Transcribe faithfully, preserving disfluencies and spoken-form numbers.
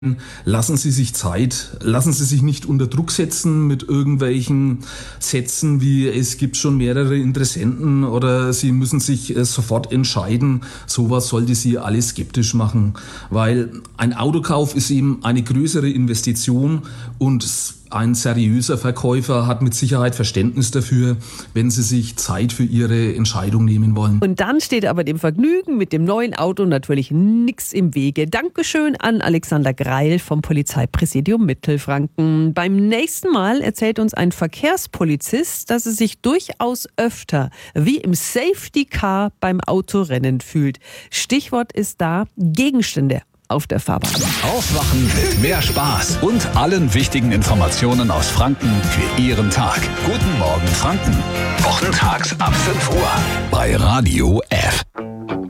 Lassen Sie sich Zeit, lassen Sie sich nicht unter Druck setzen mit irgendwelchen Sätzen wie es gibt schon mehrere Interessenten oder Sie müssen sich äh, sofort entscheiden. Sowas sollte Sie alle skeptisch machen, weil ein Autokauf ist eben eine größere Investition und ein seriöser Verkäufer hat mit Sicherheit Verständnis dafür, wenn Sie sich Zeit für Ihre Entscheidung nehmen wollen. Und dann steht aber dem Vergnügen mit dem neuen Auto natürlich nichts im Wege. Dankeschön an Alexander Greil vom Polizeipräsidium Mittelfranken. Beim nächsten Mal erzählt uns ein Verkehrspolizist, dass er sich durchaus öfter wie im Safety Car beim Autorennen fühlt. Stichwort ist da Gegenstände auf der Fahrbahn. Aufwachen mit mehr Spaß und allen wichtigen Informationen aus Franken für Ihren Tag. Guten Morgen Franken. Wochentags ab fünf Uhr bei Radio